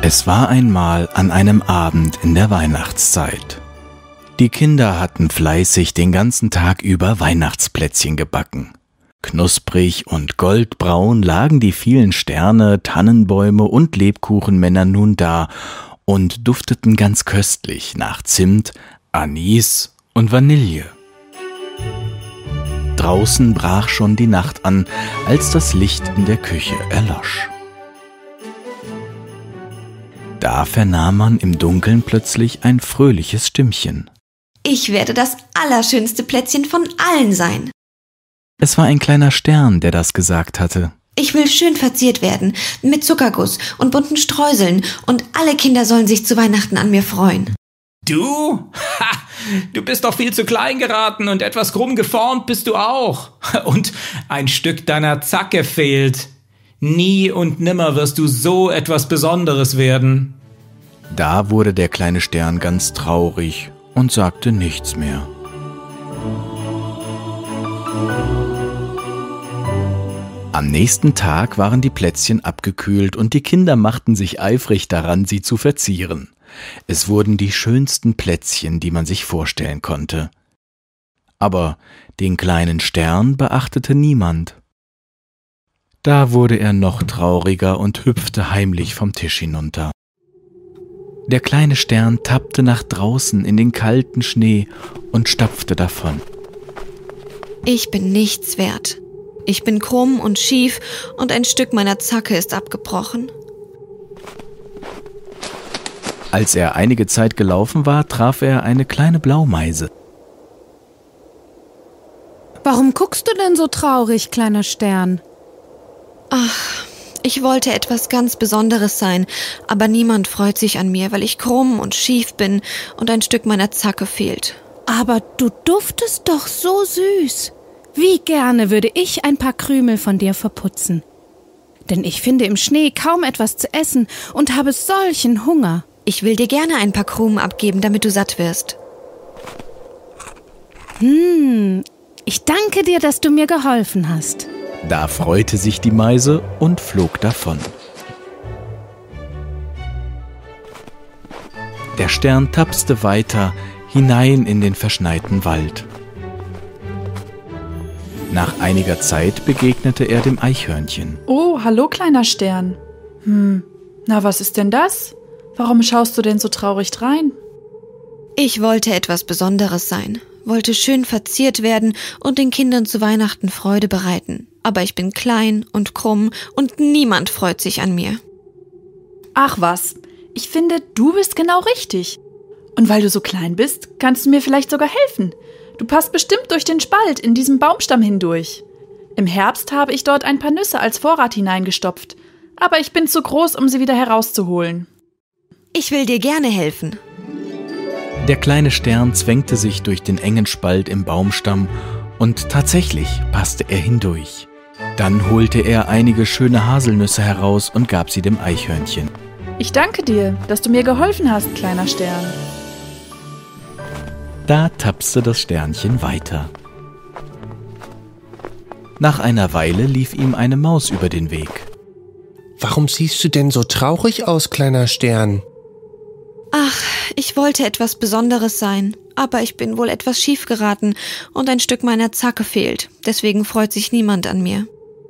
Es war einmal an einem Abend in der Weihnachtszeit. Die Kinder hatten fleißig den ganzen Tag über Weihnachtsplätzchen gebacken. Knusprig und goldbraun lagen die vielen Sterne, Tannenbäume und Lebkuchenmänner nun da und dufteten ganz köstlich nach Zimt, Anis und Vanille. Draußen brach schon die Nacht an, als das Licht in der Küche erlosch. Da vernahm man im Dunkeln plötzlich ein fröhliches Stimmchen. Ich werde das allerschönste Plätzchen von allen sein. Es war ein kleiner Stern, der das gesagt hatte. Ich will schön verziert werden, mit Zuckerguss und bunten Streuseln, und alle Kinder sollen sich zu Weihnachten an mir freuen. Du? Ha! Du bist doch viel zu klein geraten und etwas krumm geformt bist du auch. Und ein Stück deiner Zacke fehlt. Nie und nimmer wirst du so etwas Besonderes werden. Da wurde der kleine Stern ganz traurig und sagte nichts mehr. Am nächsten Tag waren die Plätzchen abgekühlt und die Kinder machten sich eifrig daran, sie zu verzieren. Es wurden die schönsten Plätzchen, die man sich vorstellen konnte. Aber den kleinen Stern beachtete niemand. Da wurde er noch trauriger und hüpfte heimlich vom Tisch hinunter. Der kleine Stern tappte nach draußen in den kalten Schnee und stapfte davon. Ich bin nichts wert. Ich bin krumm und schief und ein Stück meiner Zacke ist abgebrochen. Als er einige Zeit gelaufen war, traf er eine kleine Blaumeise. Warum guckst du denn so traurig, kleiner Stern? Ach, ich wollte etwas ganz Besonderes sein, aber niemand freut sich an mir, weil ich krumm und schief bin und ein Stück meiner Zacke fehlt. Aber du duftest doch so süß. Wie gerne würde ich ein paar Krümel von dir verputzen. Denn ich finde im Schnee kaum etwas zu essen und habe solchen Hunger. Ich will dir gerne ein paar Krumen abgeben, damit du satt wirst. Ich danke dir, dass du mir geholfen hast. Da freute sich die Meise und flog davon. Der Stern tapste weiter hinein in den verschneiten Wald. Nach einiger Zeit begegnete er dem Eichhörnchen. Oh, hallo kleiner Stern. Na, was ist denn das? Warum schaust du denn so traurig drein? Ich wollte etwas Besonderes sein, wollte schön verziert werden und den Kindern zu Weihnachten Freude bereiten. Aber ich bin klein und krumm und niemand freut sich an mir. Ach was, ich finde, du bist genau richtig. Und weil du so klein bist, kannst du mir vielleicht sogar helfen. Du passt bestimmt durch den Spalt in diesem Baumstamm hindurch. Im Herbst habe ich dort ein paar Nüsse als Vorrat hineingestopft, aber ich bin zu groß, um sie wieder herauszuholen. Ich will dir gerne helfen. Der kleine Stern zwängte sich durch den engen Spalt im Baumstamm und tatsächlich passte er hindurch. Dann holte er einige schöne Haselnüsse heraus und gab sie dem Eichhörnchen. Ich danke dir, dass du mir geholfen hast, kleiner Stern. Da tapste das Sternchen weiter. Nach einer Weile lief ihm eine Maus über den Weg. Warum siehst du denn so traurig aus, kleiner Stern? Ach, ich wollte etwas Besonderes sein, aber ich bin wohl etwas schief geraten und ein Stück meiner Zacke fehlt. Deswegen freut sich niemand an mir.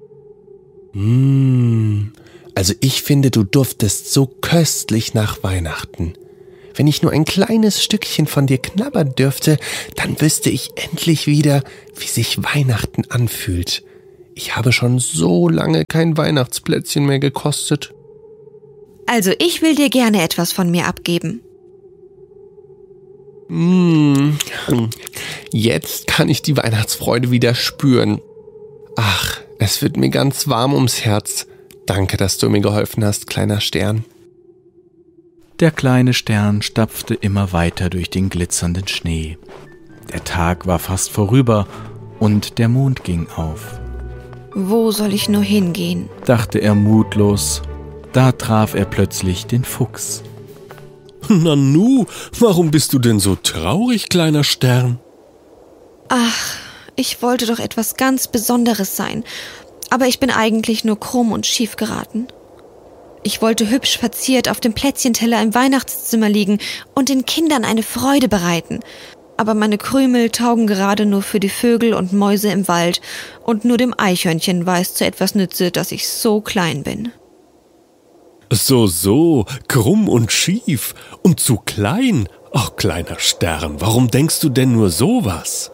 Also ich finde, du duftest so köstlich nach Weihnachten. Wenn ich nur ein kleines Stückchen von dir knabbern dürfte, dann wüsste ich endlich wieder, wie sich Weihnachten anfühlt. Ich habe schon so lange kein Weihnachtsplätzchen mehr gekostet. Also ich will dir gerne etwas von mir abgeben. Jetzt kann ich die Weihnachtsfreude wieder spüren. Ach, es wird mir ganz warm ums Herz. Danke, dass du mir geholfen hast, kleiner Stern. Der kleine Stern stapfte immer weiter durch den glitzernden Schnee. Der Tag war fast vorüber und der Mond ging auf. Wo soll ich nur hingehen? Dachte er mutlos. Da traf er plötzlich den Fuchs. Nanu, warum bist du denn so traurig, kleiner Stern? Ach, ich wollte doch etwas ganz Besonderes sein, aber ich bin eigentlich nur krumm und schief geraten. Ich wollte hübsch verziert auf dem Plätzchenteller im Weihnachtszimmer liegen und den Kindern eine Freude bereiten. Aber meine Krümel taugen gerade nur für die Vögel und Mäuse im Wald und nur dem Eichhörnchen war es zu etwas nütze, dass ich so klein bin. So, krumm und schief und zu klein. Ach, kleiner Stern, warum denkst du denn nur sowas?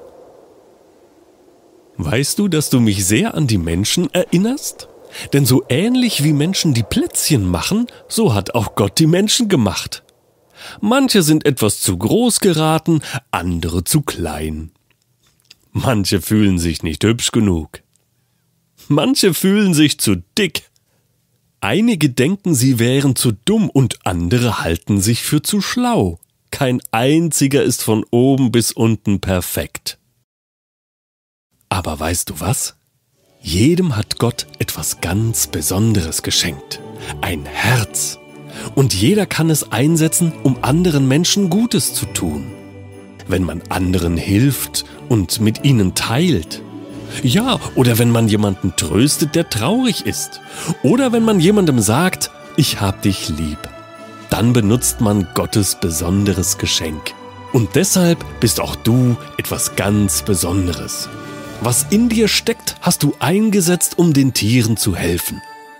Weißt du, dass du mich sehr an die Menschen erinnerst? Denn so ähnlich wie Menschen die Plätzchen machen, so hat auch Gott die Menschen gemacht. Manche sind etwas zu groß geraten, andere zu klein. Manche fühlen sich nicht hübsch genug. Manche fühlen sich zu dick. Einige denken, sie wären zu dumm und andere halten sich für zu schlau. Kein einziger ist von oben bis unten perfekt. Aber weißt du was? Jedem hat Gott etwas ganz Besonderes geschenkt. Ein Herz. Und jeder kann es einsetzen, um anderen Menschen Gutes zu tun. Wenn man anderen hilft und mit ihnen teilt. Ja, oder wenn man jemanden tröstet, der traurig ist. Oder wenn man jemandem sagt, ich hab dich lieb. Dann benutzt man Gottes besonderes Geschenk. Und deshalb bist auch du etwas ganz Besonderes. Was in dir steckt, hast du eingesetzt, um den Tieren zu helfen.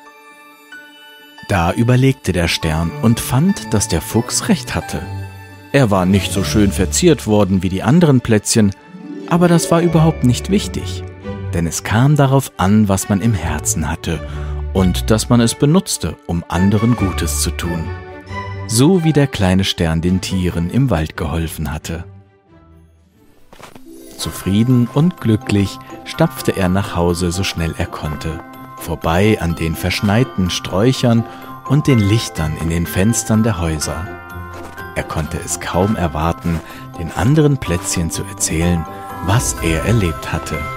Da überlegte der Stern und fand, dass der Fuchs recht hatte. Er war nicht so schön verziert worden wie die anderen Plätzchen, aber das war überhaupt nicht wichtig, denn es kam darauf an, was man im Herzen hatte und dass man es benutzte, um anderen Gutes zu tun. So wie der kleine Stern den Tieren im Wald geholfen hatte. Zufrieden und glücklich stapfte er nach Hause, so schnell er konnte, vorbei an den verschneiten Sträuchern und den Lichtern in den Fenstern der Häuser. Er konnte es kaum erwarten, den anderen Plätzchen zu erzählen, was er erlebt hatte.